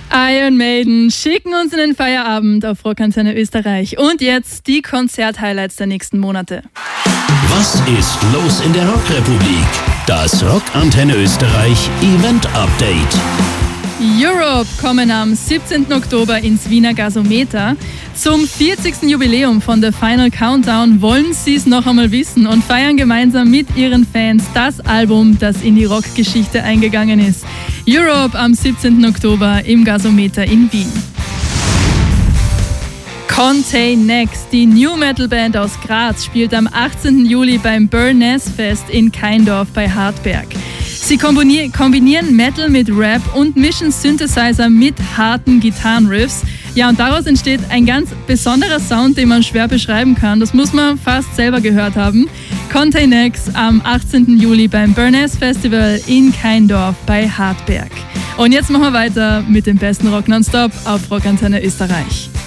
Iron Maiden schicken uns in den Feierabend auf Rockantenne Österreich. Und jetzt die Konzerthighlights der nächsten Monate. Was ist los in der Rockrepublik? Das Rockantenne Österreich Event Update. Europe kommen am 17. Oktober ins Wiener Gasometer. Zum 40. Jubiläum von The Final Countdown wollen sie es noch einmal wissen und feiern gemeinsam mit ihren Fans das Album, das in die Rockgeschichte eingegangen ist. Europe am 17. Oktober im Gasometer in Wien. Contain Next, die New Metal Band aus Graz, spielt am 18. Juli beim Burness Fest in Keindorf bei Hartberg. Sie kombinieren Metal mit Rap und mischen Synthesizer mit harten Gitarrenriffs. Ja, und daraus entsteht ein ganz besonderer Sound, den man schwer beschreiben kann. Das muss man fast selber gehört haben. Contain Next am 18. Juli beim Burness Festival in Keindorf bei Hartberg. Und jetzt machen wir weiter mit dem besten Rock nonstop auf Rockantenne Österreich.